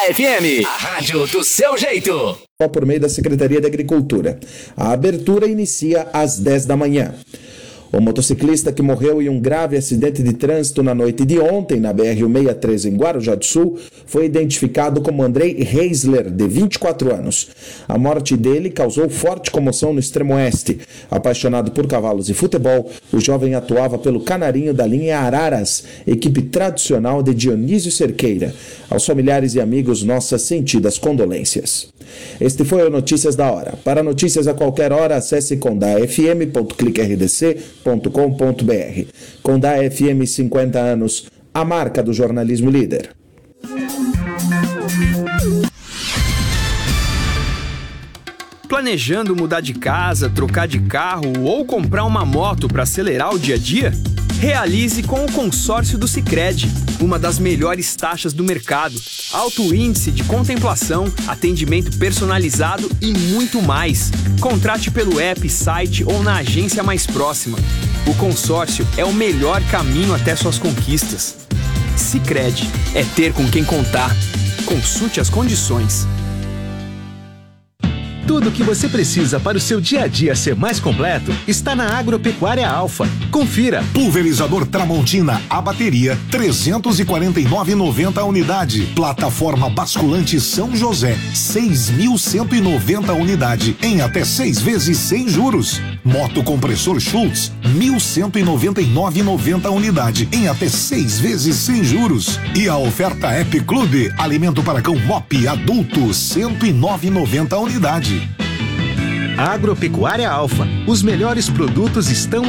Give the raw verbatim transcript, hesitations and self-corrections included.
F M, a rádio do seu jeito. Por meio da Secretaria de Agricultura. A abertura inicia às dez da manhã. O motociclista que morreu em um grave acidente de trânsito na noite de ontem, na B R cento e sessenta e três, em Guarujá do Sul, foi identificado como Andrei Reisler, de vinte e quatro anos. A morte dele causou forte comoção no extremo oeste. Apaixonado por cavalos e futebol, o jovem atuava pelo Canarinho da linha Araras, equipe tradicional de Dionísio Cerqueira. Aos familiares e amigos, nossas sentidas condolências. Este foi o Notícias da Hora. Para notícias a qualquer hora, acesse condá f m ponto clique r d c ponto com ponto b r. Condá F M, cinquenta anos, a marca do jornalismo líder. Planejando mudar de casa, trocar de carro ou comprar uma moto para acelerar o dia a dia? Realize com o consórcio do Sicredi, uma das melhores taxas do mercado, alto índice de contemplação, atendimento personalizado e muito mais. Contrate pelo app, site ou na agência mais próxima. O consórcio é o melhor caminho até suas conquistas. Sicredi é ter com quem contar. Consulte as condições. Tudo o que você precisa para o seu dia a dia ser mais completo está na Agropecuária Alfa. Confira. Pulverizador Tramontina a bateria, trezentos e quarenta e nove reais e noventa centavos a unidade. Plataforma basculante São José, seis mil cento e noventa a unidade, em até seis vezes sem juros. Moto compressor Schultz, mil cento e noventa e nove reais e noventa centavos a unidade, em até seis vezes sem juros. E a oferta App Clube, alimento para cão Mop adulto, cento e nove reais e noventa centavos a unidade. Agropecuária Alfa. Os melhores produtos estão